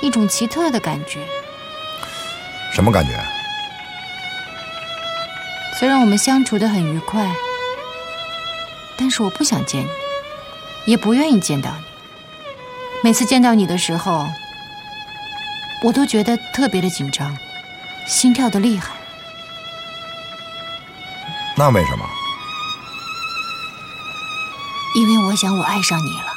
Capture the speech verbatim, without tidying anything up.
一种奇特的感觉。 什么感觉？ 虽然我们相处得很愉快，但是我不想见你，也不愿意见到你。每次见到你的时候，我都觉得特别的紧张，心跳得厉害。 那为什么？ 因为我想我爱上你了。